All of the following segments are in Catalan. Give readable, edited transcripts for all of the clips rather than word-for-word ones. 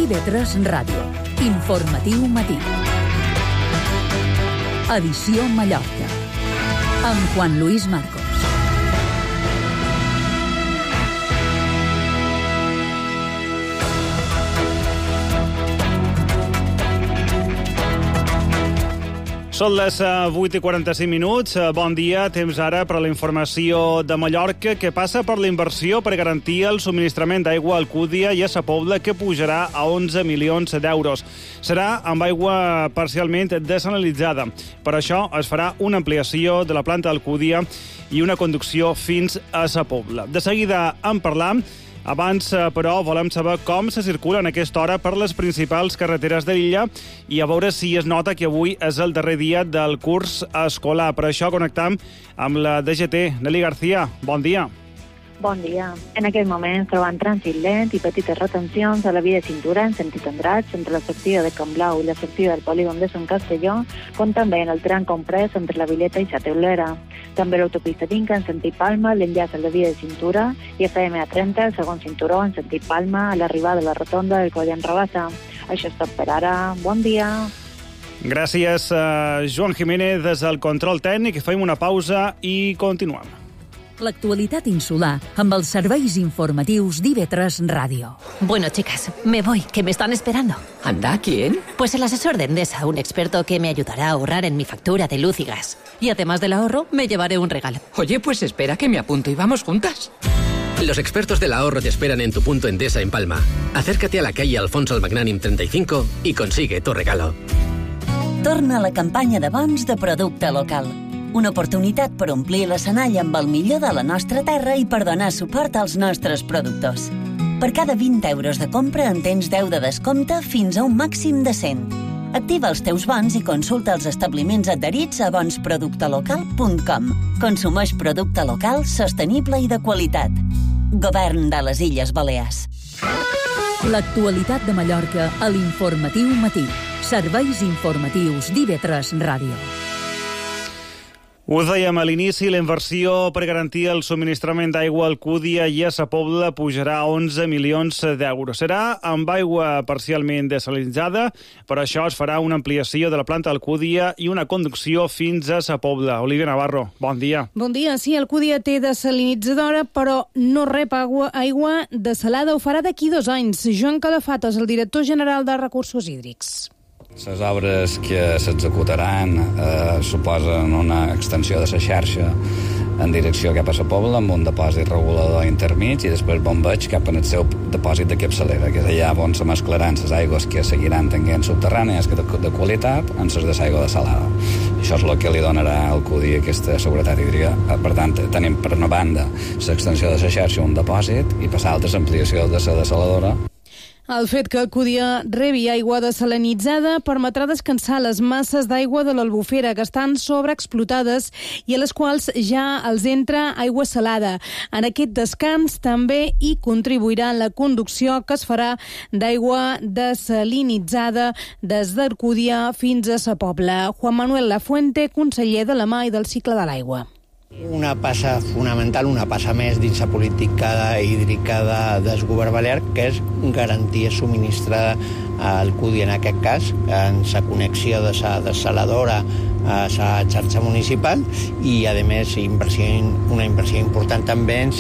d'IV3 Ràdio. Informatiu matí. Edició Mallorca. Amb Juan Luis Marcos. Són les 8:45. Bon dia. Temps ara per a la informació de Mallorca, que passa per la inversió per garantir el subministrament d'aigua a Alcúdia i a Sa Pobla, que pujarà a 11 milions d'euros. Serà amb aigua parcialment desalinitzada. Per això es farà una ampliació de la planta d'Alcúdia i una conducció fins a Sa Pobla. De seguida en parlam. Abans, però, volem saber com se circula en aquesta hora per les principals carreteres de l'illa i a veure si es nota que avui és el darrer dia del curs escolar. Per això connectam amb la DGT. Nelly García, bon dia. Bon dia. En aquest moment trobant trànsit lent i petites retencions a la via de cintura en sentit Andratx, entre la sortida de Can Blau i la sortida del polígon de Sant Castelló, com també en el tram comprès entre la Vileta i Sa Teulera. També l'autopista Vinca en sentit Palma, l'enllaç a la via de cintura, i FM A30, el segon cinturó en sentit Palma, a l'arribada de la rotonda del Coll en Rabassa. Això és tot per ara. Bon dia. Gràcies, Joan Jiménez, des del control tècnic. Fem una pausa i continuem. L'actualitat insular amb els serveis informatius d'IV3 Ràdio. Bueno, chicas, me voy, que me están esperando. ¿Anda? ¿Quién? Pues el asesor de Endesa, un experto que me ayudará a ahorrar en mi factura de luz y gas. Y además del ahorro, me llevaré un regalo. Oye, pues espera que me apunto y vamos juntas. Los expertos del ahorro te esperan en tu punto Endesa en Palma. Acércate a la calle Alfonso el Magnànim 35 y consigue tu regalo. Torna a la campanya de bons de producte local. Una oportunitat per omplir l'escenari amb el millor de la nostra terra i per donar suport als nostres productors. Per cada 20 euros de compra en tens 10 de descompte fins a un màxim de 100. Activa els teus bons i consulta els establiments adherits a bonsproductelocal.com. Consumeix producte local, sostenible i de qualitat. Govern de les Illes Balears. L'actualitat de Mallorca a l'Informatiu Matí. Serveis informatius d'IV3 Ràdio. Ho dèiem a l'inici, la inversió per garantir el subministrament d'aigua a Alcúdia i a Sa Pobla pujarà a 11 milions d'euros. Serà amb aigua parcialment desalinitzada, per això es farà una ampliació de la planta d'Alcúdia i una conducció fins a Sa Pobla. Olivia Navarro, bon dia. Bon dia. Sí, Alcúdia té desalinitzadora, però no rep aigua desalada. Ho farà d'aquí 2 anys. Joan Calafatos, el director general de Recursos Hídrics. Les obres que s'executaran suposen una extensió de la xarxa en direcció cap a Sa Pobla amb un depòsit regulador intermig i després bombeig cap al seu depòsit de capçalera, que és allà on se mesclaran les aigües que seguiran tenint subterrànies de qualitat amb les de l'aigua desalada. Això és el que li donarà al Alcúdia aquesta seguretat hídrica. Per tant, tenim per una banda l'extensió de la xarxa, un depòsit, i per l'altra l'ampliació de la desaladora. El fet que Alcúdia rebi aigua desalinitzada permetrà descansar les masses d'aigua de l'Albufera que estan sobreexplotades i a les quals ja els entra aigua salada. En aquest descans també hi contribuirà la conducció que es farà d'aigua desalinitzada des d'Alcúdia fins a Sa Pobla. Juan Manuel Lafuente, conseller de la Mà i del Cicle de l'Aigua. Una passa fonamental, una passa més dins la política hídrica del govern balear, que és garantir subministrar a Alcúdia, en aquest cas, en la connexió de la desaladora a la xarxa municipal i, a més, una inversió important també en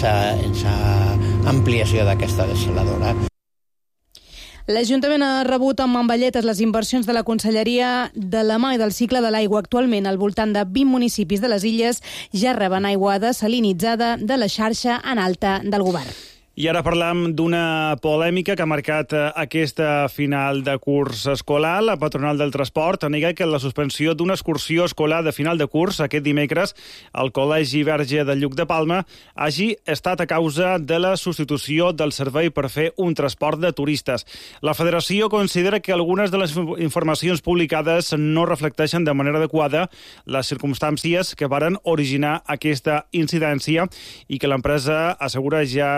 l'ampliació d'aquesta desaladora. L'Ajuntament ha rebut amb mamballetes les inversions de la Conselleria de la Mà i del Cicle de l'Aigua. Actualment, al voltant de 20 municipis de les illes ja reben aigua desalinitzada de la xarxa en alta del govern. I ara parlam d'una polèmica que ha marcat aquesta final de curs escolar. La patronal del transport nega que la suspensió d'una excursió escolar de final de curs aquest dimecres al Col·legi Verge de Lluc de Palma hagi estat a causa de la substitució del servei per fer un transport de turistes. La federació considera que algunes de les informacions publicades no reflecteixen de manera adequada les circumstàncies que varen originar aquesta incidència i que l'empresa assegura ja havia avisat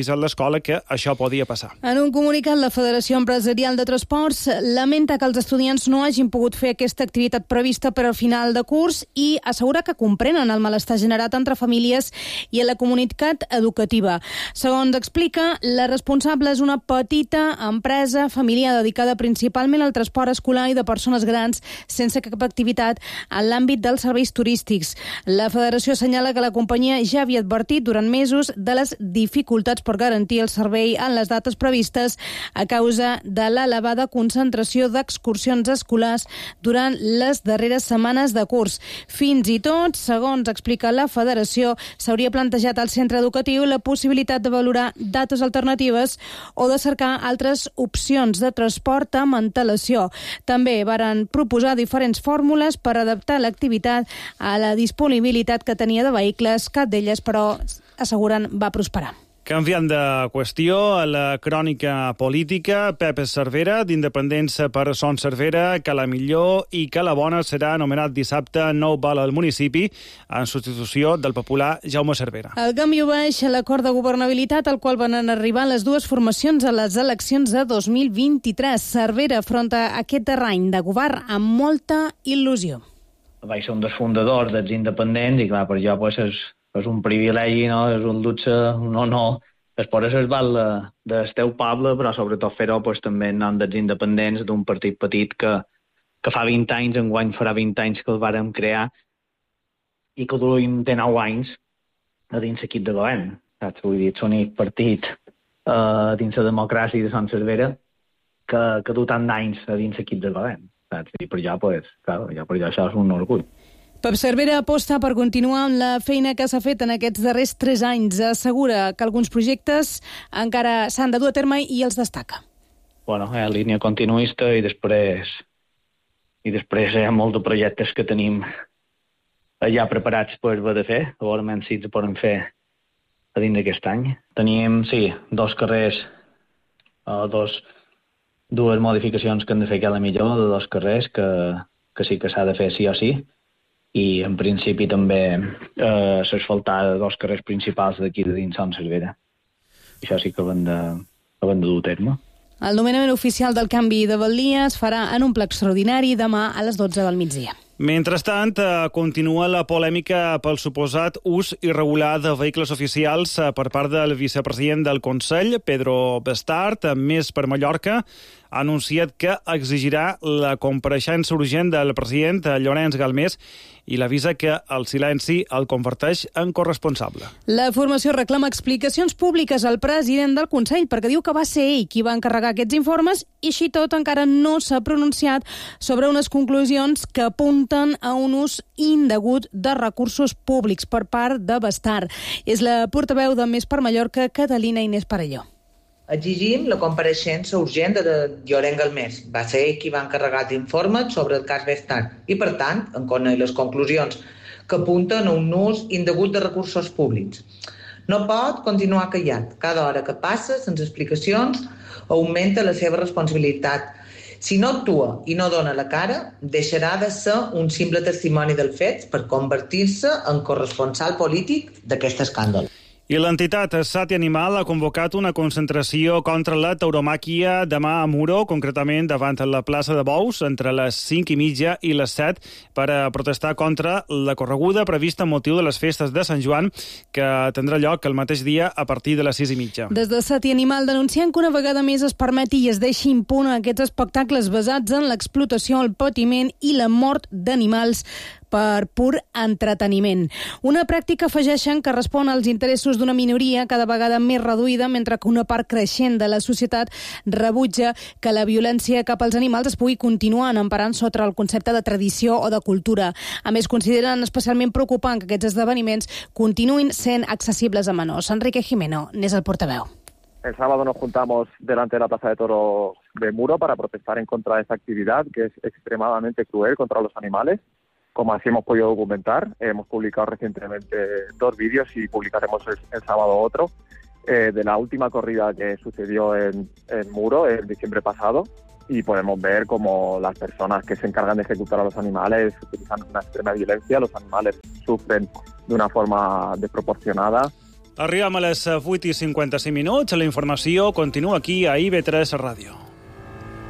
avisat l'escola que això podia passar. En un comunicat, la Federació Empresarial de Transports lamenta que els estudiants no hagin pogut fer aquesta activitat prevista per al final de curs i assegura que comprenen el malestar generat entre famílies i a la comunitat educativa. Segons explica, la responsable és una petita empresa familiar dedicada principalment al transport escolar i de persones grans sense cap activitat en l'àmbit dels serveis turístics. La Federació assenyala que la companyia ja havia advertit durant mesos de les dificultats per garantir el servei en les dates previstes a causa de l'elevada concentració d'excursions escolars durant les darreres setmanes de curs. Fins i tot, segons explica la Federació, s'hauria plantejat al centre educatiu la possibilitat de valorar dates alternatives o de cercar altres opcions de transport amb antelació. També varen proposar diferents fórmules per adaptar l'activitat a la disponibilitat que tenia de vehicles, cap d'elles, però, asseguren, va prosperar. Canviant de qüestió, a la crònica política, Pep Cervera, d'Independents per Son Cervera, que la millor i que la bona serà anomenat dissabte nou val al municipi en substitució del popular Jaume Cervera. El canvi obeeix a l'acord de governabilitat al qual van arribar les dues formacions a les eleccions de 2023. Cervera afronta aquest terreny de govern amb molta il·lusió. Vaig ser un dels fundadors dels independents i, clar, per jo és un privilegi, no? És un luxe, un honor. Es pot salvar del teu poble, però sobretot fer-ho també en nom dels independents d'un partit petit que fa 20 anys, enguany farà 20 anys que el vàrem crear i que duim de 9 anys a dins l'equip de govern. Saps? Vull dir, és l'únic partit dins la democràcia de Sant Cervera que du tant d'anys a dins l'equip de govern. Saps? I per jo, per jo això és un orgull. Pep Cervera aposta per continuar amb la feina que s'ha fet en aquests darrers 3 anys. Assegura que alguns projectes encara s'han de dur a terme i els destaca. Bueno, línia continuista i després hi ha molts de projectes que tenim ja preparats per haver de fer. A veure si els podem fer a dins d'aquest any. Tenim, sí, 2 carrers, dues modificacions que hem de fer que a la millor de 2 carrers que sí que s'ha de fer sí o sí. I en principi també s'asfaltar 2 carrers principals d'aquí de dins Sant Cervera. Això sí que hem de dur a terme. El nomenament oficial del canvi de batllia es farà en un ple extraordinari demà a les 12 del migdia. Mentrestant, continua la polèmica pel suposat ús irregular de vehicles oficials per part del vicepresident del Consell, Pedro Bestart, Més per Mallorca, ha anunciat que exigirà la compareixença urgent del president Llorenç Galmés i l'avisa que el silenci el converteix en corresponsable. La formació reclama explicacions públiques al president del Consell perquè diu que va ser ell qui va encarregar aquests informes i així tot encara no s'ha pronunciat sobre unes conclusions que apunten a un ús indegut de recursos públics per part de Bestart. És la portaveu de Més per Mallorca, Catalina Inés Parelló. Exigim la compareixença urgent de Llorenç Galmés. Va ser ell qui va encarregar l'informe sobre el cas Bestart i, per tant, en conèixer les conclusions que apunten a un ús indegut de recursos públics. No pot continuar callat. Cada hora que passa, sense explicacions, augmenta la seva responsabilitat. Si no actua i no dona la cara, deixarà de ser un simple testimoni dels fets per convertir-se en corresponsal polític d'aquest escàndol. I l'entitat Sati Animal ha convocat una concentració contra la tauromàquia demà a Muro, concretament davant la plaça de Bous, entre les 5:30 i les 7, per a protestar contra la correguda prevista amb motiu de les festes de Sant Joan, que tindrà lloc el mateix dia a partir de les 6:30. Des de Sati Animal denuncien que una vegada més es permeti i es deixi impune aquests espectacles basats en l'explotació, el patiment i la mort d'animals per pur entreteniment. Una pràctica, afegeixen, que respon als interessos d'una minoria cada vegada més reduïda, mentre que una part creixent de la societat rebutja que la violència cap als animals es pugui continuar emparant sota el concepte de tradició o de cultura. A més, consideren especialment preocupant que aquests esdeveniments continuïn sent accessibles a menors. Enrique Jimeno n'és el portaveu. El sábado nos juntamos delante de la Plaza de Toros de Muro para protestar en contra de esta actividad que es extremadamente cruel contra los animales. Como así hemos podido documentar, hemos publicado recientemente 2 vídeos y publicaremos el sábado otro de la última corrida que sucedió en Muro en diciembre pasado, y podemos ver cómo las personas que se encargan de ejecutar a los animales utilizan una extrema violencia. Los animales sufren de una forma desproporcionada Arribem a les 8:55. La informació continua aquí a IB3 Ràdio.